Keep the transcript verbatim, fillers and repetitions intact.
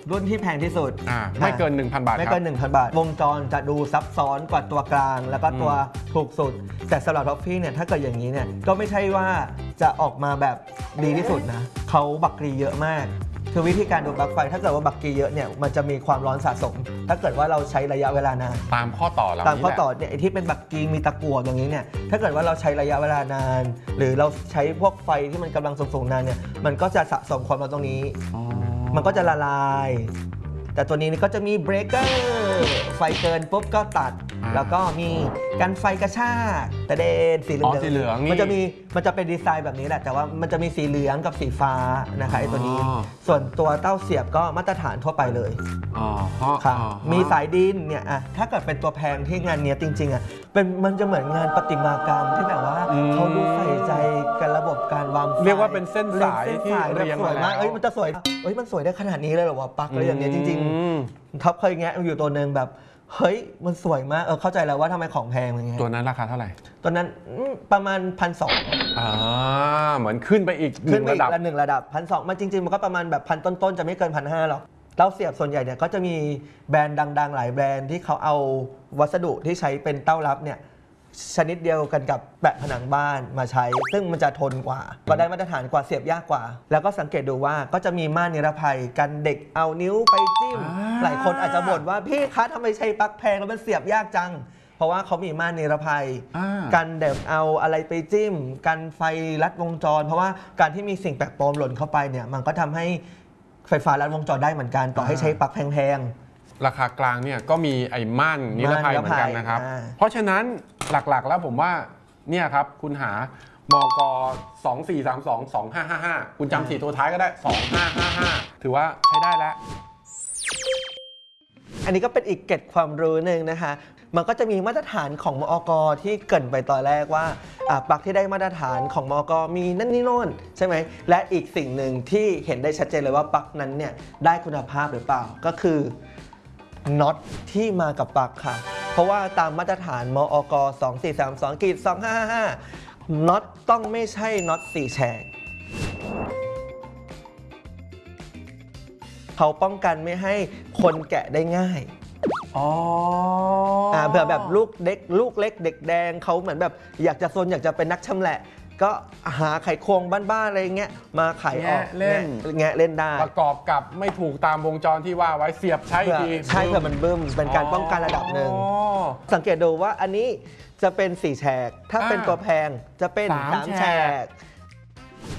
รุ่นที่แพงที่สุดไม่เกิน หนึ่งพัน บาทไม่เกิน หนึ่งพัน บาทวงจรจะดูซับซ้อนกว่าตัวกลางแล้วก็ตัวถูกสุดแต่สำหรับท็อฟฟี่เนี่ยถ้าเกิดอย่างนี้เนี่ยก็ไม่ใช่ว่าจะออกมาแบบดีที่สุดนะเขาบักกรีเยอะมากคือวิธีการดูปลั๊กไฟถ้าเกิดว่าบักกรีเยอะเนี่ยมันจะมีความร้อนสะสมถ้าเกิดว่าเราใช้ระยะเวลานานตามข้อต่อเราตามข้อต่อเนี่ยที่เป็นบักกรีมีตะกั่วตรงนี้เนี่ยถ้าเกิดว่าเราใช้ระยะเวลานานหรือเราใช้พวกไฟที่มันกำลังสูงๆนานเนี่ยมันก็จะสะสมความร้อนตรงนี้มันก็จะละลายแต่ตัวนี้ก็จะมีเบรกเกอร์ไฟเกินปุ๊บก็ตัดแล้วก็มีกันไฟกระชากแต่เด่นสีเหลืองมันจะมีมันจะเป็นดีไซน์แบบนี้แหละแต่ว่ามันจะมีสีเหลืองกับสีฟ้านะคะไอ้ตัวนี้ส่วนตัวเต้าเสียบก็มาตรฐานทั่วไปเลยค่ะมีสายดินเนี่ยอะถ้าเกิดเป็นตัวแพงที่งานเนี้ยจริงๆอะเป็นมันจะเหมือนงานประติมากรรมที่แบบว่าเขาดูใส่ใจกันระบบการวางเรียกว่าเป็นเส้นสายที่เรียงสวยมากเอ้ยมันจะสวยเอ้ยมันสวยได้ขนาดนี้เลยเหรอวะปลั๊กอะไรอย่างเงี้ยจริงๆท็อปเคยแงะอยู่ตัวหนึ่งแบบเฮ้ยมันสวยมากเออเข้าใจแล้วว่าทำไมของแพงอย่างเงี้ยตัวนั้นราคาเท่าไหร่ตัวนั้นประมาณพันสองอ่าเหมือนขึ้นไปอีกหนึ่งระดับหนึ่งระดับพันสองมันจริงๆมันก็ประมาณแบบพันต้นๆจะไม่เกินพันห้าหรอกเต้าเสียบส่วนใหญ่เนี่ยก็จะมีแบรนด์ดังๆหลายแบรนด์ที่เขาเอาวัสดุที่ใช้เป็นเต้ารับเนี่ยชนิดเดียวกันกับแปะผนังบ้านมาใช้ซึ่งมันจะทนกว่าก็ได้มาตรฐานกว่าเสียบยากกว่าแล้วก็สังเกตดูว่าก็จะมีม่านนิรภัยกันเด็กเอานิ้วไปจิ้มหลายคนอาจจะบ่นว่าพี่คะทำไมใช้ปลั๊กแพงแล้วมันเสียบยากจังเพราะว่าเขามีม่านนิรภัยกันเด็กเอาอะไรไปจิ้มกันไฟลัดวงจรเพราะว่าการที่มีสิ่งแปลกปลอมหล่นเข้าไปเนี่ยมันก็ทำให้ไฟฟ้าลัดวงจรได้เหมือนกันต่อให้ใช้ปลั๊กแพงราคากลางเนี่ยก็มีไอ้ม่านนิรภัยเหมือนกันนะครับเพราะฉะนั้นหลักๆแล้วผมว่าเนี่ยครับคุณหามกสองสี่สามสอง สองห้าห้าห้าคุณจำสี่ตัวท้ายก็ได้สองห้าห้าห้าถือว่าใช้ได้แล้วอันนี้ก็เป็นอีกเกร็ดความรู้หนึ่งนะคะมันก็จะมีมาตรฐานของมอกที่เกริ่นไปตอนแรกว่าปลั๊กที่ได้มาตรฐานของมอกมีนั่นนี่โน่นใช่ไหมและอีกสิ่งหนึ่งที่เห็นได้ชัดเจนเลยว่าปลั๊กนั้นเนี่ยได้คุณภาพหรือเปล่าก็คือน็อตที่มากับปลั๊กค่ะเพราะว่าตามมาตรฐานมอก สองสี่สามสอง สองห้าห้าห้า น็อตต้องไม่ใช่น็อตสี่แฉกเขาป้องกันไม่ให้คนแกะได้ง่ายอ๋อเผื่อแบบลูกเด็กลูกเล็กเด็กแดงเขาเหมือนแบบอยากจะซนอยากจะเป็นนักชำแหละก็หาไขควงบ้านๆอะไรเงี้ยมาไขออกเล่นแงะเล่นได้ประกอบกับไม่ถูกตามวงจรที่ว่าไว้เสียบใช้ทีใช่เพื่อมันบึ้มเป็นการป้องกันระดับหนึ่งสังเกตดูว่าอันนี้จะเป็นสี่แฉกถ้าเป็นตัวแพงจะเป็นสามแฉก